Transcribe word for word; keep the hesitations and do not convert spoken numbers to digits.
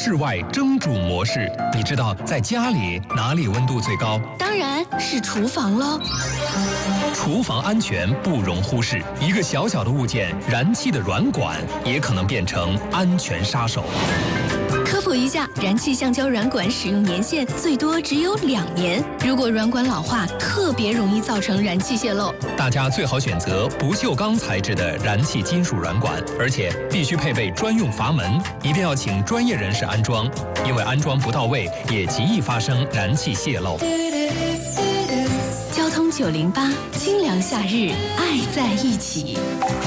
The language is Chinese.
室外蒸煮模式。你知道在家里哪里温度最高？ 当然是厨房喽。 厨房安全不容忽视，一个小小的物件，燃气的软管也可能变成安全杀手。 科普一下，燃气橡胶软管使用年限最多只有两年，如果软管老化，特别容易造成燃气泄漏。 大家最好选择不锈钢材质的燃气金属软管，而且必须配备专用阀门，一定要请专业人士安装，因为安装不到位，也极易发生燃气泄漏。 交通九零八，清凉夏日，爱在一起。